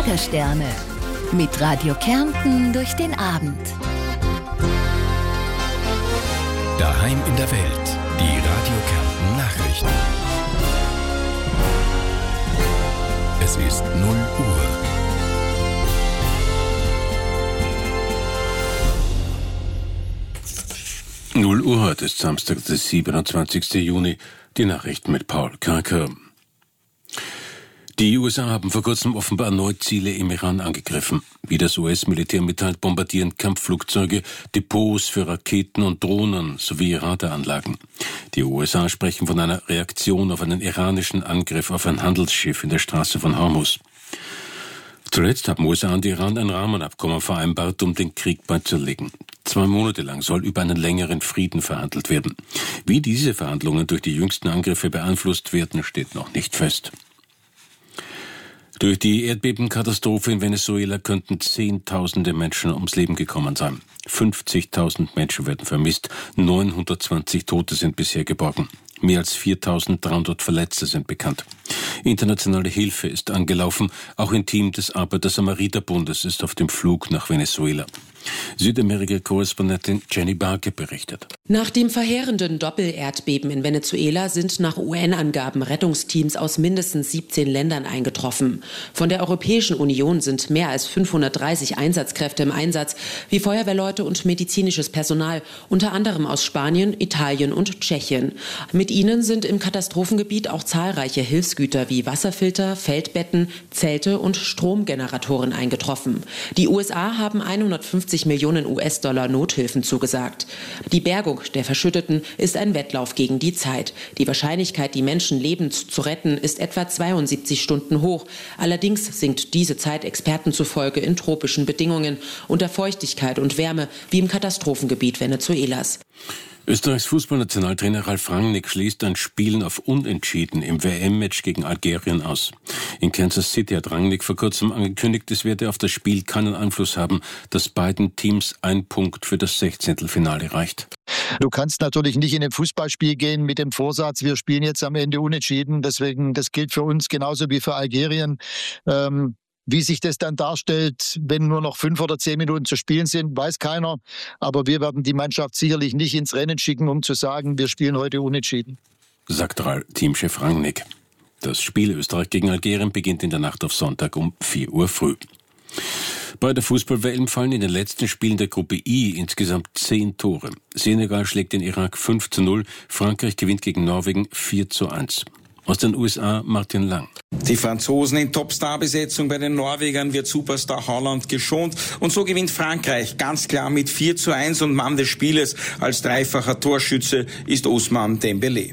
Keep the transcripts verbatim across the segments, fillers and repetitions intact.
Kältersterne. Mit Radio Kärnten durch den Abend. Daheim in der Welt. Die Radio Kärnten Nachrichten. Es ist null Uhr. null Uhr heute ist Samstag, der siebenundzwanzigsten Juni. Die Nachrichten mit Paul Körker. Die U S A haben vor kurzem offenbar erneut Ziele im Iran angegriffen. Wie das U S-Militär mitteilt, bombardieren Kampfflugzeuge Depots für Raketen und Drohnen sowie Radaranlagen. Die U S A sprechen von einer Reaktion auf einen iranischen Angriff auf ein Handelsschiff in der Straße von Hormuz. Zuletzt haben U S A und Iran ein Rahmenabkommen vereinbart, um den Krieg beizulegen. Zwei Monate lang soll über einen längeren Frieden verhandelt werden. Wie diese Verhandlungen durch die jüngsten Angriffe beeinflusst werden, steht noch nicht fest. Durch die Erdbebenkatastrophe in Venezuela könnten Zehntausende Menschen ums Leben gekommen sein. fünfzigtausend Menschen werden vermisst, neunhundertzwanzig Tote sind bisher geborgen. Mehr als viertausenddreihundert Verletzte sind bekannt. Internationale Hilfe ist angelaufen. Auch ein Team des Arbeiter-Samariter-Bundes ist auf dem Flug nach Venezuela. Südamerika-Korrespondentin Jenny Barke berichtet. Nach dem verheerenden Doppelerdbeben in Venezuela sind nach U N-Angaben Rettungsteams aus mindestens siebzehn Ländern eingetroffen. Von der Europäischen Union sind mehr als fünfhundertdreißig Einsatzkräfte im Einsatz, wie Feuerwehrleute und medizinisches Personal, unter anderem aus Spanien, Italien und Tschechien. Mit ihnen sind im Katastrophengebiet auch zahlreiche Hilfsgüter wie Wasserfilter, Feldbetten, Zelte und Stromgeneratoren eingetroffen. Die U S A haben hundertfünfzig Millionen U S-Dollar Nothilfen zugesagt. Die Bergung der Verschütteten ist ein Wettlauf gegen die Zeit. Die Wahrscheinlichkeit, die Menschen lebend zu retten, ist etwa zweiundsiebzig Stunden hoch. Allerdings sinkt diese Zeit Experten zufolge in tropischen Bedingungen unter Feuchtigkeit und Wärme, wie im Katastrophengebiet Venezuelas. Österreichs Fußballnationaltrainer Ralf Rangnick schließt ein Spielen auf Unentschieden im W M-Match gegen Algerien aus. In Kansas City hat Rangnick vor kurzem angekündigt, es werde auf das Spiel keinen Einfluss haben, dass beiden Teams ein Punkt für das Sechzehntelfinale reicht. Du kannst natürlich nicht in ein Fußballspiel gehen mit dem Vorsatz, wir spielen jetzt am Ende unentschieden. Deswegen, das gilt für uns genauso wie für Algerien. Ähm Wie sich das dann darstellt, wenn nur noch fünf oder zehn Minuten zu spielen sind, weiß keiner. Aber wir werden die Mannschaft sicherlich nicht ins Rennen schicken, um zu sagen, wir spielen heute unentschieden. Sagt Teamchef Rangnick. Das Spiel Österreich gegen Algerien beginnt in der Nacht auf Sonntag um vier Uhr früh. Bei der Fußball-W M fallen in den letzten Spielen der Gruppe I insgesamt zehn Tore. Senegal schlägt den Irak fünf zu null, Frankreich gewinnt gegen Norwegen vier zu eins. Aus den U S A Martin Lang. Die Franzosen in Topstar-Besetzung, bei den Norwegern wird Superstar Haaland geschont und so gewinnt Frankreich ganz klar mit vier zu eins und Mann des Spieles als dreifacher Torschütze ist Ousmane Dembélé.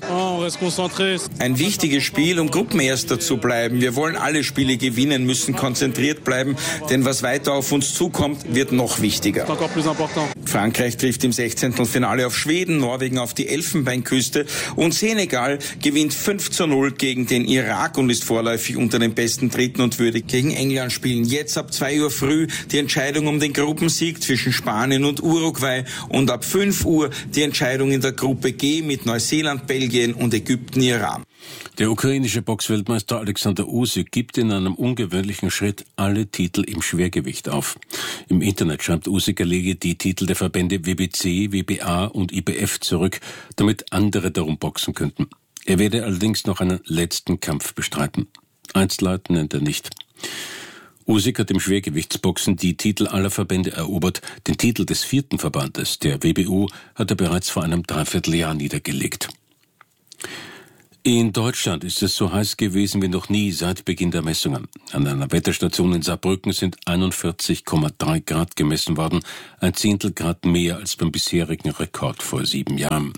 Ein wichtiges Spiel, um Gruppenerster zu bleiben. Wir wollen alle Spiele gewinnen, müssen konzentriert bleiben, denn was weiter auf uns zukommt, wird noch wichtiger. Frankreich trifft im Sechzehntelfinale auf Schweden, Norwegen auf die Elfenbeinküste und Senegal gewinnt fünf zu null gegen den Irak und ist vorläufig unter den besten Dritten und würde gegen England spielen. Jetzt ab zwei Uhr früh die Entscheidung um den Gruppensieg zwischen Spanien und Uruguay und ab fünf Uhr die Entscheidung in der Gruppe G mit Neuseeland, Belgien und Ägypten, Iran. Der ukrainische Boxweltmeister Alexander Usyk gibt in einem ungewöhnlichen Schritt alle Titel im Schwergewicht auf. Im Internet schreibt Usyk, er lege die Titel der Verbände W B C, W B A und I B F zurück, damit andere darum boxen könnten. Er werde allerdings noch einen letzten Kampf bestreiten. Einzelheiten nennt er nicht. Usyk hat im Schwergewichtsboxen die Titel aller Verbände erobert. Den Titel des vierten Verbandes, der W B U, hat er bereits vor einem Dreivierteljahr niedergelegt. In Deutschland ist es so heiß gewesen wie noch nie seit Beginn der Messungen. An einer Wetterstation in Saarbrücken sind einundvierzig Komma drei Grad gemessen worden, ein Zehntel Grad mehr als beim bisherigen Rekord vor sieben Jahren.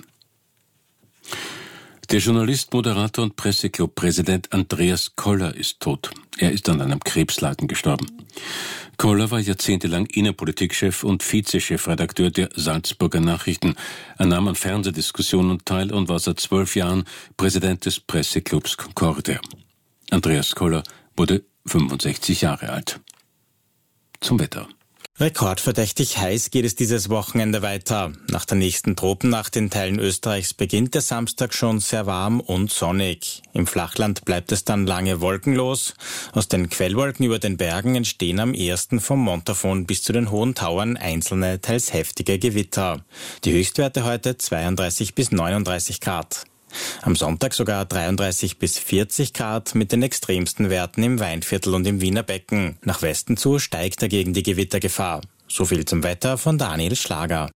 Der Journalist, Moderator und Presseclub-Präsident Andreas Koller ist tot. Er ist an einem Krebsleiden gestorben. Koller war jahrzehntelang Innenpolitikchef und Vize-Chefredakteur der Salzburger Nachrichten. Er nahm an Fernsehdiskussionen teil und war seit zwölf Jahren Präsident des Presseclubs Concordia. Andreas Koller wurde fünfundsechzig Jahre alt. Zum Wetter. Rekordverdächtig heiß geht es dieses Wochenende weiter. Nach der nächsten Tropennacht in Teilen Österreichs beginnt der Samstag schon sehr warm und sonnig. Im Flachland bleibt es dann lange wolkenlos. Aus den Quellwolken über den Bergen entstehen am ehesten vom Montafon bis zu den hohen Tauern einzelne, teils heftige Gewitter. Die Höchstwerte heute zweiunddreißig bis neununddreißig Grad. Am Sonntag sogar dreiunddreißig bis vierzig Grad mit den extremsten Werten im Weinviertel und im Wiener Becken. Nach Westen zu steigt dagegen die Gewittergefahr. So viel zum Wetter von Daniel Schlager.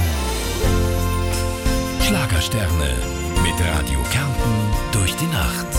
Schlagersterne mit Radio Kärnten durch die Nacht.